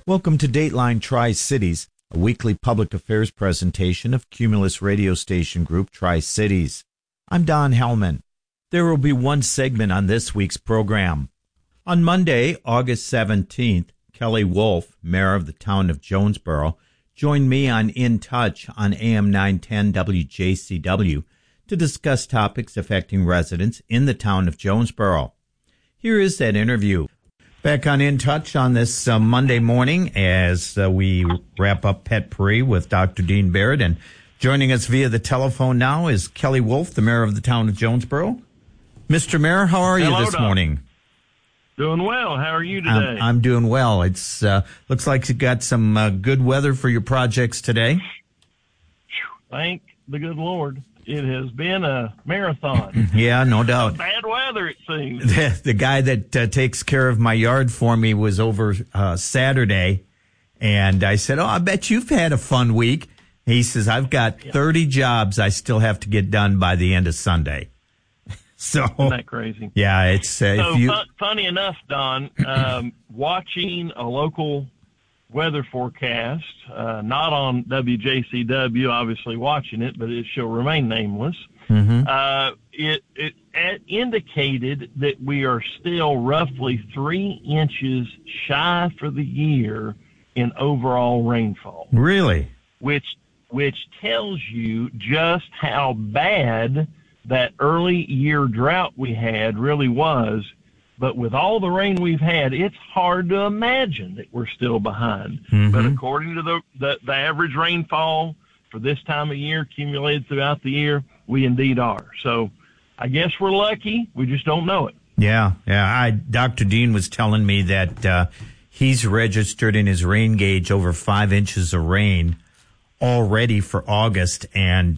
Welcome to Dateline Tri-Cities, a weekly public affairs presentation of Cumulus radio station group Tri-Cities. I'm Don Hellman. There will be one segment on this week's program. On Monday, August 17th, Kelly Wolf, mayor of the town of Jonesboro, joined me on In Touch on AM 910 WJCW to discuss topics affecting residents in the town of Jonesboro. Here is that interview. Back on In Touch on this Monday morning as we wrap up Pet Prix with Dr. Dean Baird. And joining us via the telephone now is Kelly Wolf, the mayor of the town of Jonesboro. Mr. Mayor, how are you this morning? Doing well. How are you today? I'm doing well. It's looks like you got some good weather for your projects today. Thank the good Lord. It has been a marathon. Yeah, no doubt. Bad weather, it seems. The guy that takes care of my yard for me was over Saturday, and I said, I bet you've had a fun week. He says, I've got 30 jobs I still have to get done by the end of Sunday. So, isn't that crazy? Yeah, it's funny enough, Don, watching a local weather forecast, not on WJCW, obviously watching it, but it shall remain nameless. Mm-hmm. It indicated that we are still roughly 3 inches shy for the year in overall rainfall. Really? Which tells you just how bad that early year drought we had really was. But with all the rain we've had, it's hard to imagine that we're still behind. Mm-hmm. But according to the average rainfall for this time of year, accumulated throughout the year, we indeed are. So I guess we're lucky. We just don't know it. Yeah. Dr. Dean was telling me that he's registered in his rain gauge over 5 inches of rain already for August, and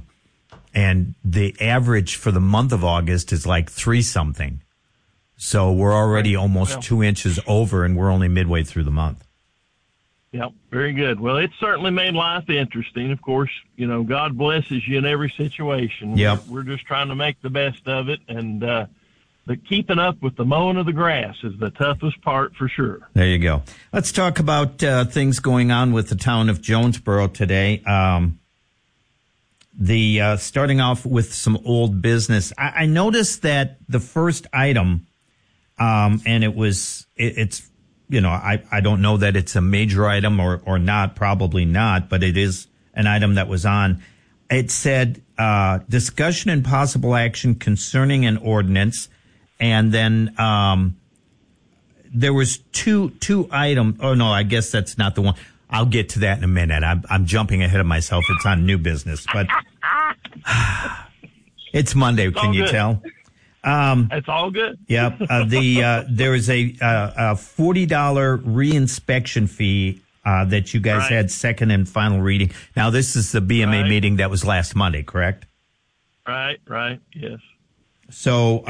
the average for the month of August is like 3-something. So we're already almost 2 inches over, and we're only midway through the month. Yep, very good. Well, it's certainly made life interesting. Of course, God blesses you in every situation. Yep. We're just trying to make the best of it, and the keeping up with the mowing of the grass is the toughest part for sure. There you go. Let's talk about things going on with the town of Jonesboro today. Starting off with some old business. I noticed that the first item, and it's I don't know that it's a major item or not, probably not, but it is an item that was on. It said, discussion and possible action concerning an ordinance. And then, there was two items. Oh no, I guess that's not the one. I'll get to that in a minute. I'm jumping ahead of myself. It's on new business, but it's Monday. Can you tell? It's all good. Yep. There is a $40 reinspection fee that you guys had second and final reading. Now this is the BMA meeting that was last Monday, correct? Right. Yes. So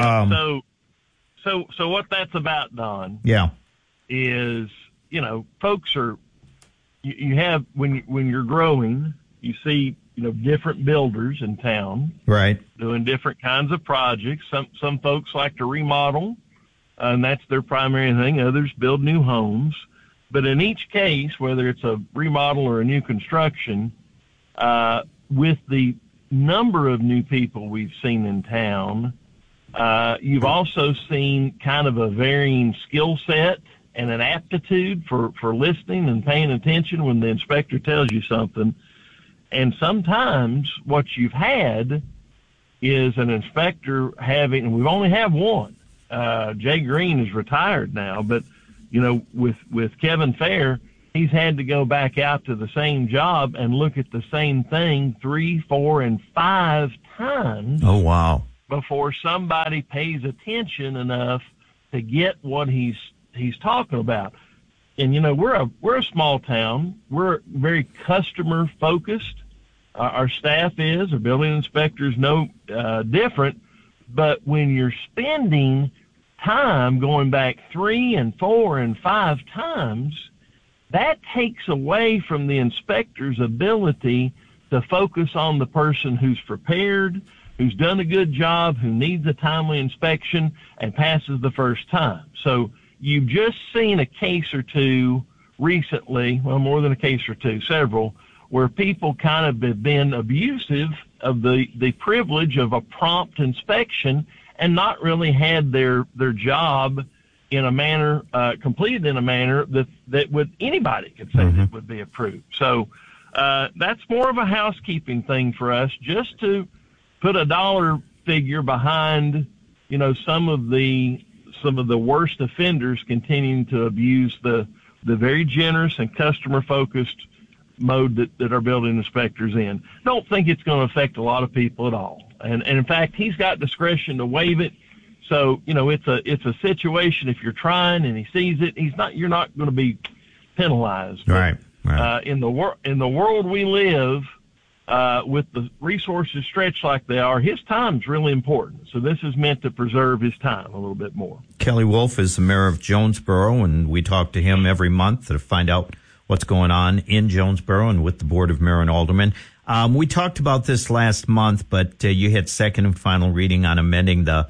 what that's about, Don? Yeah. Is folks are you have when you're growing, you see different builders in town, right, doing different kinds of projects. Some folks like to remodel, and that's their primary thing. Others build new homes. But in each case, whether it's a remodel or a new construction, with the number of new people we've seen in town, you've also seen kind of a varying skill set and an aptitude for listening and paying attention when the inspector tells you something. And sometimes what you've had is an inspector having, and we've only had one. Jay Green is retired now, but with Kevin Fair, he's had to go back out to the same job and look at the same thing 3, 4, and 5 times. Oh, wow. Before somebody pays attention enough to get what he's talking about. And we're a small town. We're very customer focused. Our staff is, our building inspectors no different. But when you're spending time going back 3 and 4 and 5 times, that takes away from the inspector's ability to focus on the person who's prepared, who's done a good job, who needs a timely inspection and passes the first time. So you've just seen a case or two recently, well, more than a case or two, several, where people kind of have been abusive of the privilege of a prompt inspection and not really had their job in a manner, completed in a manner that would, anybody could say that would be approved. So, that's more of a housekeeping thing for us, just to put a dollar figure behind, some of the worst offenders continuing to abuse the very generous and customer focused mode that our building inspectors in. Don't think it's going to affect a lot of people at all. And in fact, he's got discretion to waive it. So, it's a situation, if you're trying and he sees it, you're not going to be penalized. Right. In the world we live, with the resources stretched like they are, his time's really important. So this is meant to preserve his time a little bit more. Kelly Wolf is the mayor of Jonesboro, and we talk to him every month to find out what's going on in Jonesboro and with the Board of Mayor and Aldermen. We talked about this last month, but you had second and final reading on amending the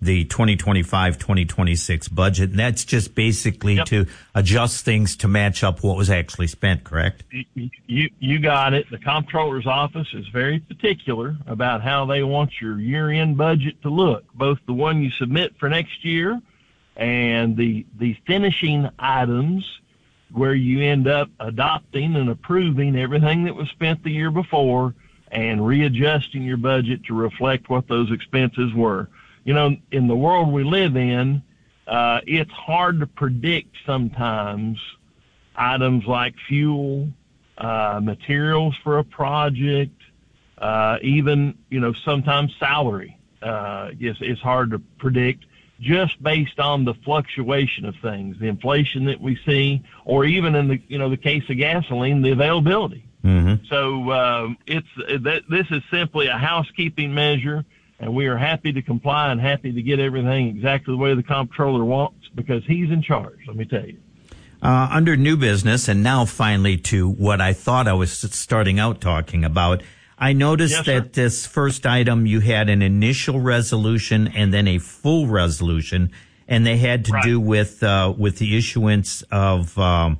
2025-2026 budget. And that's just basically to adjust things to match up what was actually spent, correct? You got it. The comptroller's office is very particular about how they want your year-end budget to look, both the one you submit for next year and the finishing items where you end up adopting and approving everything that was spent the year before and readjusting your budget to reflect what those expenses were. In the world we live in, it's hard to predict sometimes items like fuel, materials for a project, even, sometimes salary, is hard to predict just based on the fluctuation of things, the inflation that we see, or even in the case of gasoline, the availability. Mm-hmm. So, this is simply a housekeeping measure. And we are happy to comply and happy to get everything exactly the way the comptroller wants, because he's in charge, let me tell you. Under new business, and now finally to what I thought I was starting out talking about, I noticed that this first item, you had an initial resolution and then a full resolution, and they had to do with the issuance of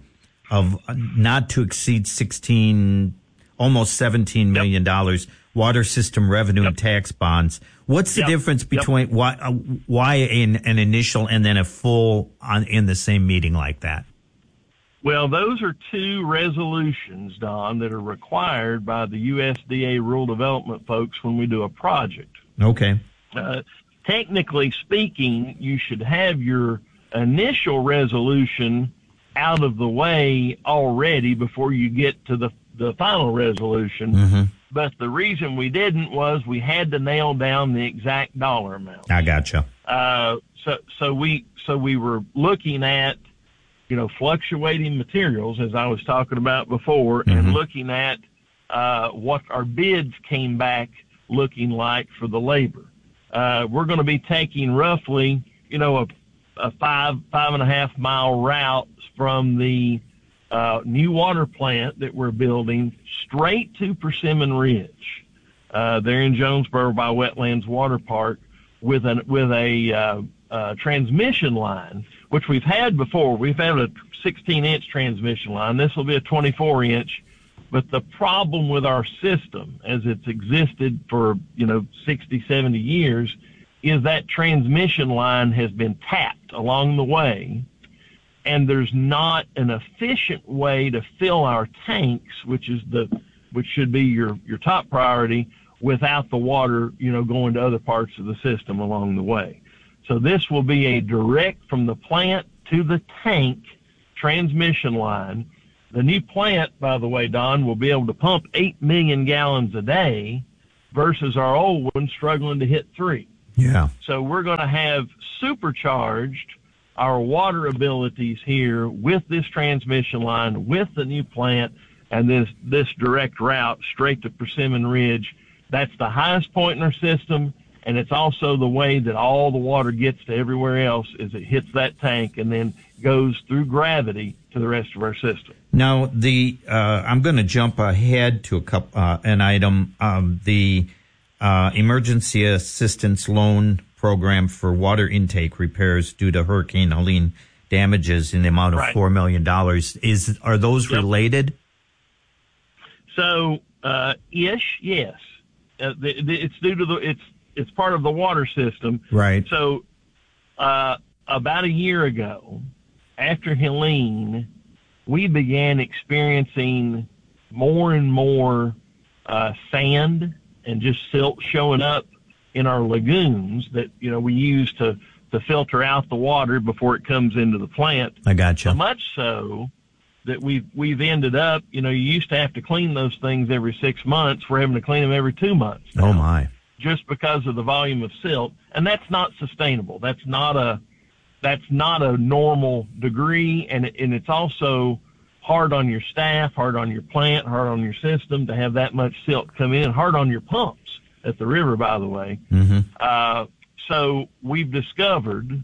not to exceed almost $17 million water system revenue and tax bonds. What's the difference between why an initial and then a full in the same meeting like that? Well, those are two resolutions, Don, that are required by the USDA rural development folks when we do a project. Okay. Technically speaking, you should have your initial resolution out of the way already before you get to the final resolution. Mm-hmm. But the reason we didn't was we had to nail down the exact dollar amount. I gotcha. So we were looking at, fluctuating materials, as I was talking about before, and looking at what our bids came back looking like for the labor. We're going to be taking roughly, a 5.5 mile route from the new water plant that we're building straight to Persimmon Ridge, there in Jonesboro by Wetlands Water Park, with a transmission line, which we've had before. We've had a 16-inch transmission line. This will be a 24-inch. But the problem with our system, as it's existed for 60, 70 years, is that transmission line has been tapped along the way. And there's not an efficient way to fill our tanks, which should be your top priority, without the water, going to other parts of the system along the way. So this will be a direct from the plant to the tank transmission line. The new plant, by the way, Don, will be able to pump 8 million gallons a day versus our old one struggling to hit 3. Yeah. So we're going to have supercharged our water abilities here with this transmission line, with the new plant, and this direct route straight to Persimmon Ridge. That's the highest point in our system, and it's also the way that all the water gets to everywhere else, is it hits that tank and then goes through gravity to the rest of our system. Now, I'm going to jump ahead to an item, the emergency assistance loan program for water intake repairs due to Hurricane Helene damages in the amount of $4 million. Are those related? So, yes. It's due to it's part of the water system. Right. So, about a year ago, after Helene, we began experiencing more and more sand and just silt showing up in our lagoons that we use to filter out the water before it comes into the plant. I gotcha. So much so that we've ended up, you used to have to clean those things every 6 months. We're having to clean them every 2 months now, oh my! Just because of the volume of silt, and that's not sustainable. That's not a normal degree, and it's also hard on your staff, hard on your plant, hard on your system to have that much silt come in, hard on your pumps at the river, by the way. Mm-hmm. So we've discovered,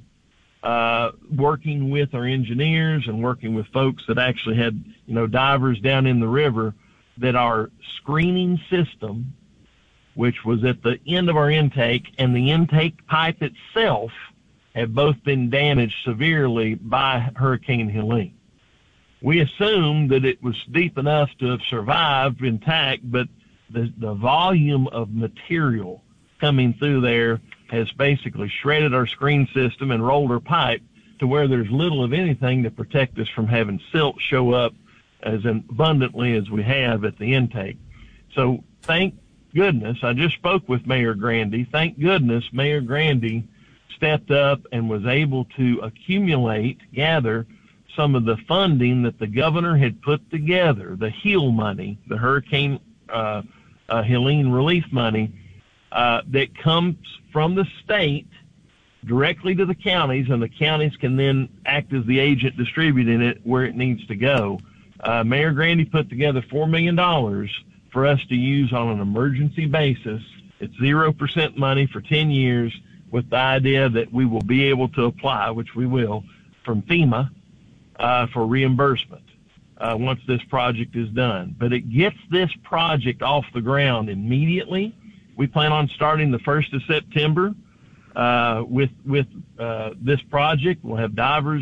working with our engineers and working with folks that actually had, divers down in the river, that our screening system, which was at the end of our intake, and the intake pipe itself have both been damaged severely by Hurricane Helene. We assumed that it was deep enough to have survived intact, but the volume of material coming through there has basically shredded our screen system and rolled our pipe to where there's little of anything to protect us from having silt show up as abundantly as we have at the intake. So thank goodness, I just spoke with Mayor Grandy. Thank goodness Mayor Grandy stepped up and was able to gather some of the funding that the governor had put together, the HEAL money, the Hurricane Helene relief money, that comes from the state directly to the counties, and the counties can then act as the agent distributing it where it needs to go. Mayor Grandy put together $4 million for us to use on an emergency basis. It's 0% money for 10 years with the idea that we will be able to apply, which we will, from FEMA for reimbursement once this project is done. But it gets this project off the ground immediately. We plan on starting the 1st of September with this project. We'll have divers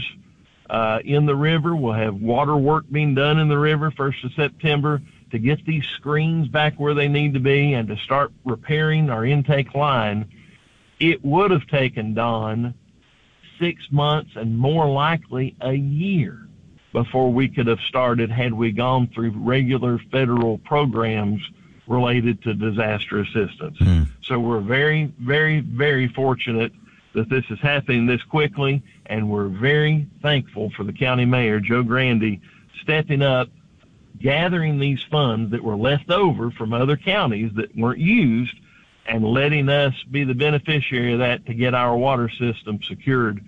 in the river. We'll have water work being done in the river 1st of September to get these screens back where they need to be and to start repairing our intake line. It would have taken, Don, 6 months and more likely a year before we could have started had we gone through regular federal programs related to disaster assistance. So we're very, very, very fortunate that this is happening this quickly, and we're very thankful for the county mayor, Joe Grandy, stepping up, gathering these funds that were left over from other counties that weren't used, and letting us be the beneficiary of that to get our water system secured.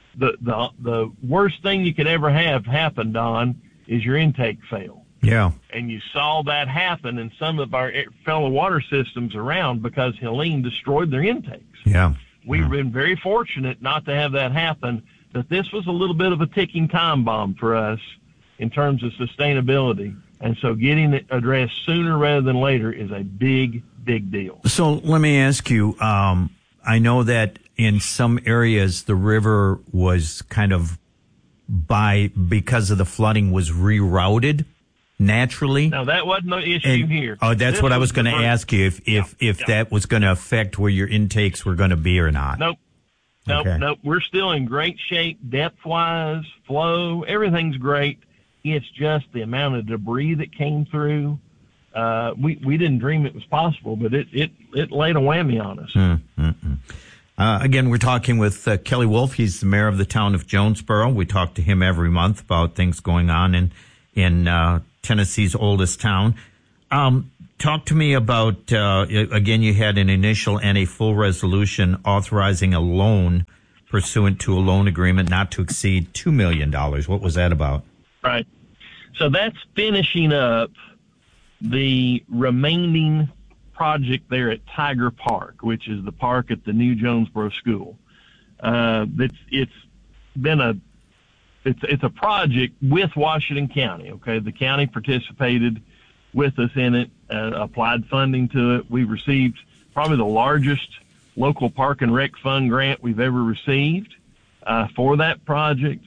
The worst thing you could ever have happen, Don, is your intake fail. Yeah. And you saw that happen in some of our fellow water systems around because Helene destroyed their intakes. Yeah. We've been very fortunate not to have that happen, but this was a little bit of a ticking time bomb for us in terms of sustainability. And so getting it addressed sooner rather than later is a big, big deal. So let me ask you, I know that in some areas the river was kind of because of the flooding was rerouted naturally. Now that wasn't the issue here. Oh, that's what I was going to ask you, if that was going to affect where your intakes were going to be or not. Nope. We're still in great shape, depth-wise, flow, everything's great. It's just the amount of debris that came through. We didn't dream it was possible, but it laid a whammy on us. Again, we're talking with Kelly Wolf. He's the mayor of the town of Jonesboro. We talk to him every month about things going on in Tennessee's oldest town. Talk to me about, again, you had an initial and a full resolution authorizing a loan pursuant to a loan agreement not to exceed $2 million. What was that about? Right. So that's finishing up the remaining project there at Tiger Park, which is the park at the new Jonesboro School. It's a project with Washington County. Okay, the county participated with us in it, applied funding to it. We received probably the largest local park and rec fund grant we've ever received for that project.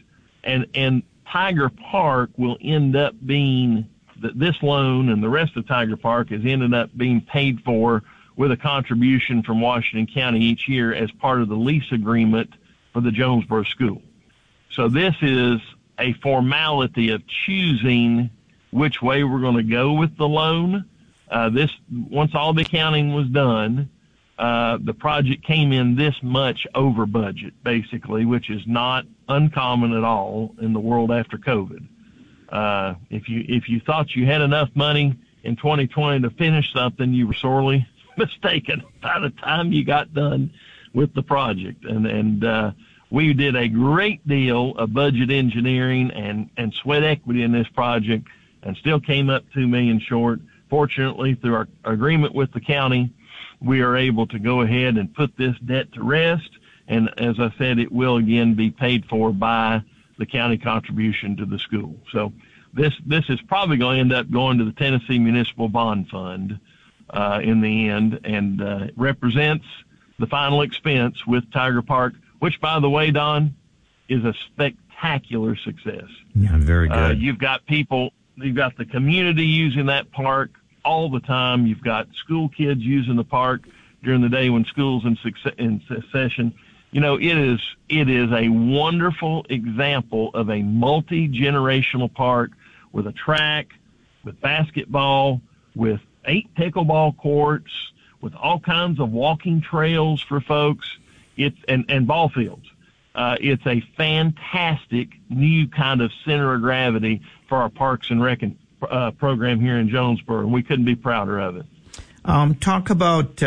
And Tiger Park will end up being, this loan and the rest of Tiger Park has ended up being paid for with a contribution from Washington County each year as part of the lease agreement for the Jonesboro School. So this is a formality of choosing which way we're going to go with the loan. Once all the accounting was done, the project came in this much over budget, basically, which is not uncommon at all in the world after COVID. If you thought you had enough money in 2020 to finish something, you were sorely mistaken by the time you got done with the project. And we did a great deal of budget engineering and sweat equity in this project and still came up $2 million short. Fortunately, through our agreement with the county, we are able to go ahead and put this debt to rest. And as I said, it will again be paid for by the county contribution to the school. So this is probably going to end up going to the Tennessee Municipal Bond Fund in the end, and represents the final expense with Tiger Park, which, by the way, Don, is a spectacular success. Yeah, very good. You've got the community using that park all the time. You've got school kids using the park during the day when school's in session. You know, it is a wonderful example of a multi-generational park with a track, with basketball, with 8 pickleball courts, with all kinds of walking trails for folks. And ball fields. It's a fantastic new kind of center of gravity for our Parks and Rec program here in Jonesboro, and we couldn't be prouder of it. Talk about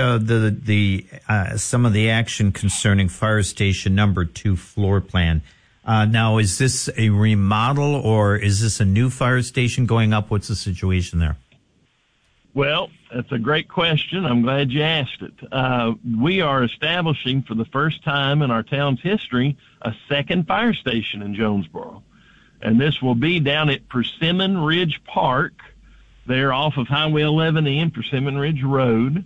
some of the action concerning Fire Station number 2 floor plan. Now, is this a remodel or is this a new fire station going up? What's the situation there? Well, that's a great question. I'm glad you asked it. We are establishing for the first time in our town's history a second fire station in Jonesboro. And this will be down at Persimmon Ridge Park, there off of Highway 11E, Persimmon Ridge Road.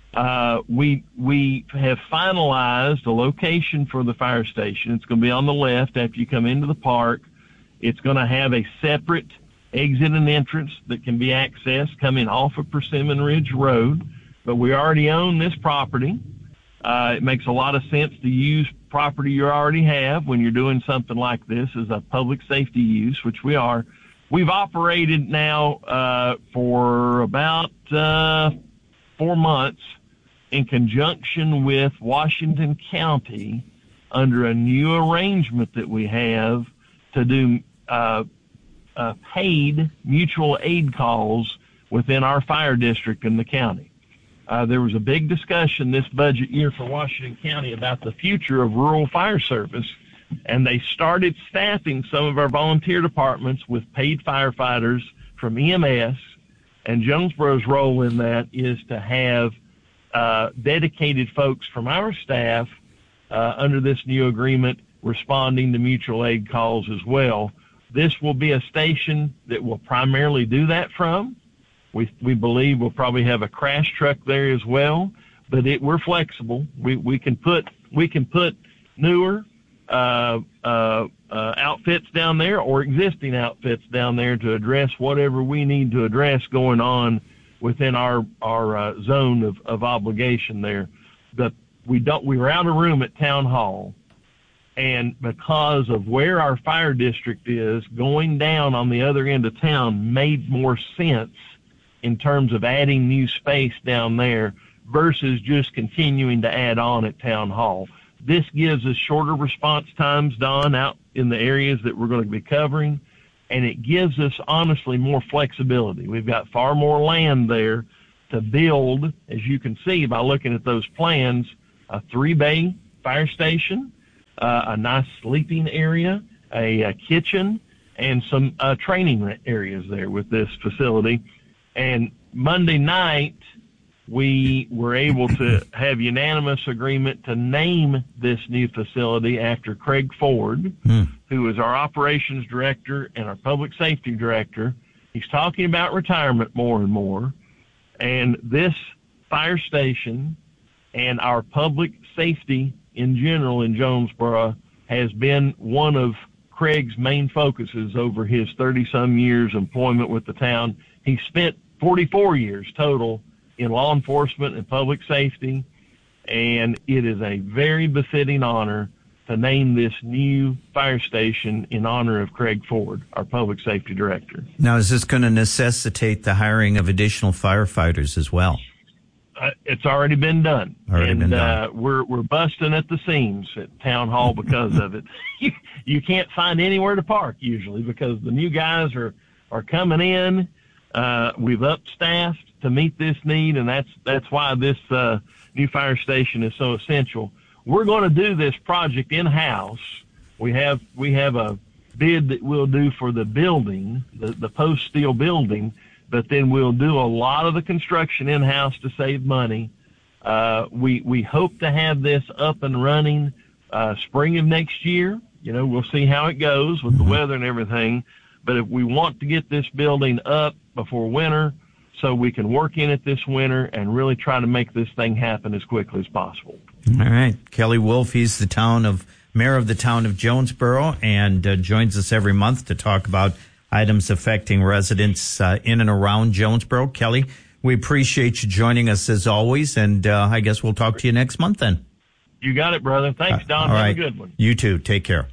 We have finalized a location for the fire station. It's going to be on the left after you come into the park. It's going to have a separate exit and entrance that can be accessed coming off of Persimmon Ridge Road. But we already own this property. It makes a lot of sense to use property you already have when you're doing something like this as a public safety use, which we are. We've operated now for about 4 months in conjunction with Washington County under a new arrangement that we have to do paid mutual aid calls within our fire district in the county. There was a big discussion this budget year for Washington County about the future of rural fire service, and they started staffing some of our volunteer departments with paid firefighters from EMS, and Jonesboro's role in that is to have dedicated folks from our staff under this new agreement responding to mutual aid calls as well. This will be a station that will primarily do that from. We believe we'll probably have a crash truck there as well, but we're flexible. We can put newer outfits down there or existing outfits down there to address whatever we need to address going on within our zone of obligation there. But we were out of room at Town Hall, and because of where our fire district is, going down on the other end of town made more sense in terms of adding new space down there versus just continuing to add on at Town Hall. This gives us shorter response times, Don, out in the areas that we're going to be covering, and it gives us, honestly, more flexibility. We've got far more land there to build, as you can see by looking at those plans, a 3-bay fire station, a nice sleeping area, a kitchen, and some training areas there with this facility. And Monday night, we were able to have unanimous agreement to name this new facility after Craig Ford, who is our operations director and our public safety director. He's talking about retirement more and more. And this fire station and our public safety in general in Jonesboro has been one of Craig's main focuses over his 30-some years employment with the town. He spent 44 years total in law enforcement and public safety, and it is a very befitting honor to name this new fire station in honor of Craig Ford, our public safety director. Now, is this going to necessitate the hiring of additional firefighters as well? It's already been done. Done. We're busting at the seams at Town Hall because of it. You can't find anywhere to park usually because the new guys are coming in. We've upstaffed to meet this need, and that's why this new fire station is so essential. We're going to do this project in-house. We have a bid that we'll do for the building, the post steel building, but then we'll do a lot of the construction in-house to save money. We hope to have this up and running spring of next year. We'll see how it goes with the weather and everything. But if we want to get this building up before winter so we can work in it this winter and really try to make this thing happen as quickly as possible. All right. Kelly Wolf, he's the mayor of the town of Jonesboro, and joins us every month to talk about items affecting residents in and around Jonesboro. Kelly, we appreciate you joining us as always, and I guess we'll talk to you next month then. You got it, brother. Thanks, Don. All right. Have a good one. You too. Take care.